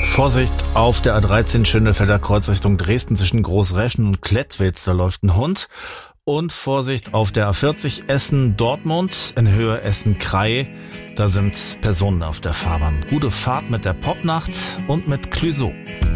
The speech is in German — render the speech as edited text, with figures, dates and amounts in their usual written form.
Vorsicht auf der A13 Schönfelder Kreuz Richtung Dresden zwischen Großräschen und Klettwitz, da läuft ein Hund. Und Vorsicht auf der A40 Essen-Dortmund in Höhe Essen-Krei, da sind Personen auf der Fahrbahn. Gute Fahrt mit der Popnacht und mit Clüso.